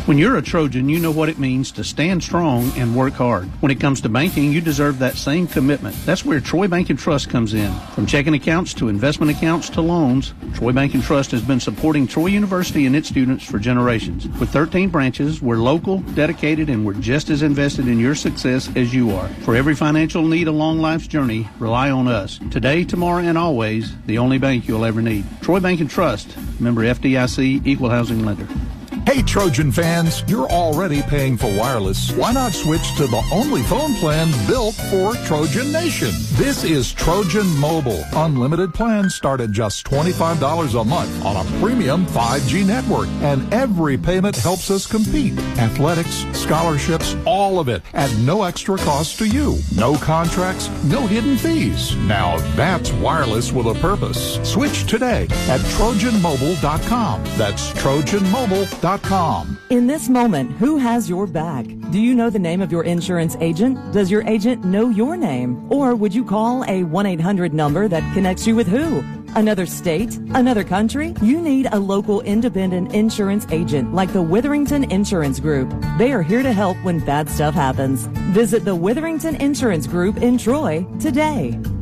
When you're a Trojan, you know what it means to stand strong and work hard. When it comes to banking, you deserve that same commitment. That's where Troy Bank and Trust comes in. From checking accounts to investment accounts to loans, Troy Bank and Trust has been supporting Troy University and its students for generations. With 13 branches, we're local, dedicated, and we're just as invested in your success as you are. For every financial need along life's journey, rely on us. Today, tomorrow, and always, the only bank you'll ever need. Troy Bank and Trust, member FDIC, equal housing lender. Hey, Trojan fans, you're already paying for wireless. Why not switch to the only phone plan built for Trojan Nation? This is Trojan Mobile. Unlimited plans start at just $25 a month on a premium 5G network. And every payment helps us compete. Athletics, scholarships, all of it at no extra cost to you. No contracts, no hidden fees. Now that's wireless with a purpose. Switch today at TrojanMobile.com. That's TrojanMobile.com. In this moment, who has your back? Do you know the name of your insurance agent? Does your agent know your name? Or would you call a 1-800 number that connects you with who? Another state? Another country? You need a local independent insurance agent like the Witherington Insurance Group. They are here to help when bad stuff happens. Visit the Witherington Insurance Group in Troy today.